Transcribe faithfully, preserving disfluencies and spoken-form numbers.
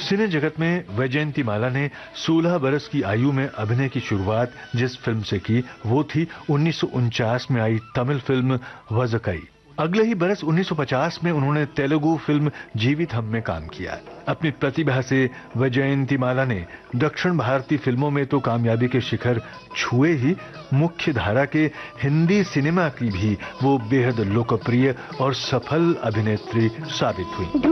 सिने जगत में वैजयंतीमाला ने सोलह बरस की आयु में अभिनय की शुरुआत जिस फिल्म से की वो थी उन्नीस सौ उनचास में आई तमिल फिल्म वज़कई। अगले ही बरस उन्नीस सौ पचास में उन्होंने तेलुगु फिल्म जीवित हम में काम किया। अपनी प्रतिभा से वैजयंतीमाला ने दक्षिण भारतीय फिल्मों में तो कामयाबी के शिखर छुए ही, मुख्य धारा के हिंदी सिनेमा की भी वो बेहद लोकप्रिय और सफल अभिनेत्री साबित हुई।